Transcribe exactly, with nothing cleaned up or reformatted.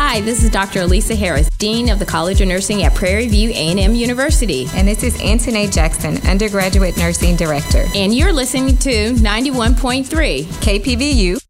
Hi, this is Doctor Elisa Harris, Dean of the College of Nursing at Prairie View A and M University. And this is Antoinette Jackson, Undergraduate Nursing Director. And you're listening to ninety-one point three K P V U.